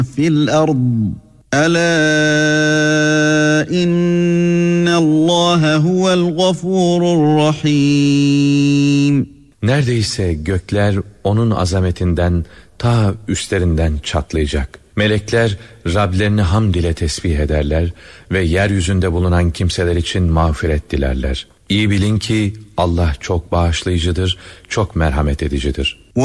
في الأرض ألا إن الله هو الغفور الرحيم. Neredeyse gökler onun azametinden ta üstlerinden çatlayacak. Melekler Rablerini hamd ile tesbih ederler ve yeryüzünde bulunan kimseler için mağfiret dilerler. İyi bilin ki Allah çok bağışlayıcıdır, çok merhamet edicidir.